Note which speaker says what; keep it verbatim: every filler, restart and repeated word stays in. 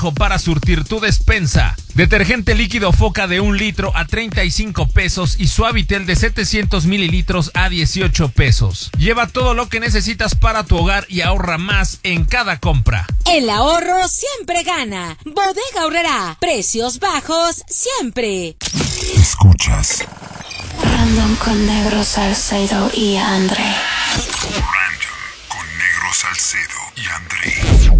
Speaker 1: Oxo para surtir tu despensa. Detergente líquido Foca de un litro a treinta y cinco pesos y Suavitel de setecientos mililitros a dieciocho pesos. Lleva todo lo que necesitas para tu hogar y ahorra más en cada compra.
Speaker 2: El ahorro siempre gana. Bodega Aurrerá. Precios bajos siempre.
Speaker 3: Escuchas
Speaker 4: Random con Negro, Salcedo y André.